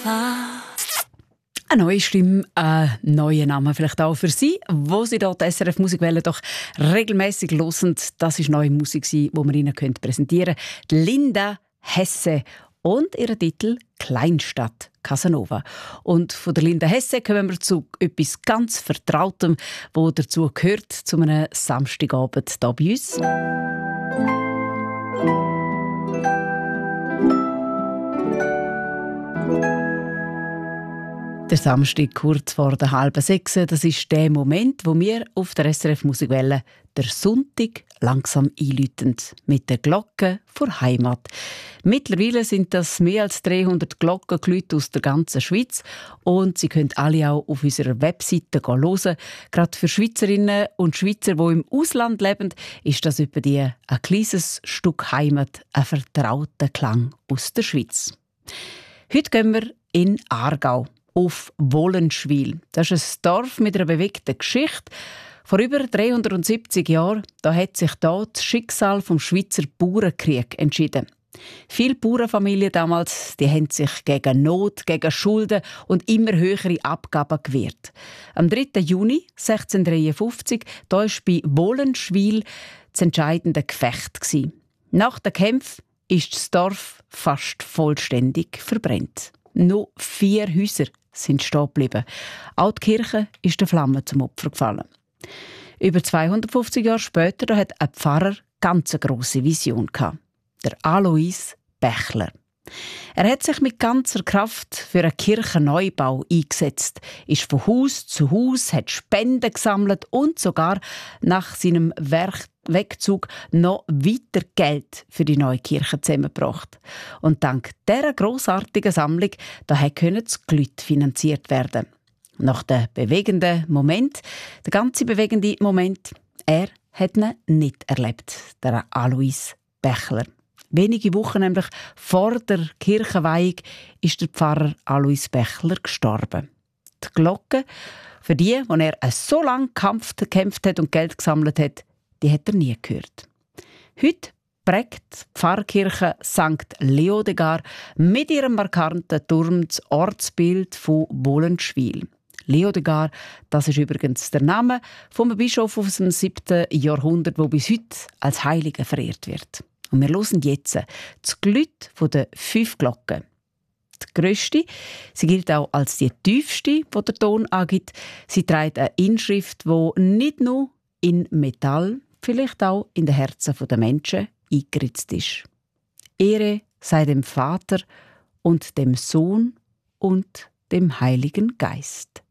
Eine neue Stimme, ein neuer Name vielleicht auch für Sie, wo Sie dort SRF Musikwelle doch regelmäßig hören. Das ist neue Musik, die wir Ihnen präsentieren können. Linda Hesse und ihr Titel «Kleinstadt Casanova». Und von der Linda Hesse kommen wir zu etwas ganz Vertrautem, das dazu gehört, zu einem Samstagabend hier bei uns. Der Samstag kurz vor der 5:30, das ist der Moment, wo wir auf der SRF Musikwelle der Sonntag langsam einläuten mit der Glocke vor Heimat. Mittlerweile sind das mehr als 300 Glockengeläute aus der ganzen Schweiz und Sie können alle auch auf unserer Webseite hören. Gerade für Schweizerinnen und Schweizer, die im Ausland leben, ist das etwa ein kleines Stück Heimat, ein vertrauter Klang aus der Schweiz. Heute gehen wir in Aargau. Auf Wollenschwil. Das ist ein Dorf mit einer bewegten Geschichte. Vor über 370 Jahren hat sich da das Schicksal vom Schweizer Bauernkrieg entschieden. Viele Bauernfamilien damals haben sich gegen Not, gegen Schulden und immer höhere Abgaben gewehrt. Am 3. Juni 1653 war bei Wollenschwil das entscheidende Gefecht. Nach dem Kampf ist das Dorf fast vollständig verbrannt. Nur 4 Häuser sind stehen geblieben. Auch die Kirche ist den Flammen zum Opfer gefallen. Über 250 Jahre später hat ein Pfarrer ganz eine grosse Vision gehabt. Der Alois Bächler. Er hat sich mit ganzer Kraft für einen Kirchenneubau eingesetzt, ist von Haus zu Haus, hat Spenden gesammelt und sogar nach seinem Wegzug noch weiter Geld für die neue Kirche zusammengebracht. Und dank dieser grossartigen Sammlung können das Gelüt finanziert werden. Nach dem bewegenden Moment, der ganze bewegende Moment, er hat ihn nicht erlebt, der Alois Bächler. Wenige Wochen nämlich vor der Kirchenweihung ist der Pfarrer Alois Bächler gestorben. Die Glocke, für die er so lange gekämpft hat und Geld gesammelt hat, die hat er nie gehört. Heute prägt die Pfarrkirche St. Leodegar mit ihrem markanten Turm das Ortsbild von Wollenschwil. Leodegar, das ist übrigens der Name vom Bischof aus dem 7. Jahrhundert, der bis heute als Heiliger verehrt wird. Und wir hören jetzt das Gelüt der 5 Glocken. Die grösste, sie gilt auch als die tiefste, die der Ton angibt. Sie trägt eine Inschrift, die nicht nur in Metall, vielleicht auch in den Herzen der Menschen eingeritzt ist. Ehre sei dem Vater und dem Sohn und dem Heiligen Geist.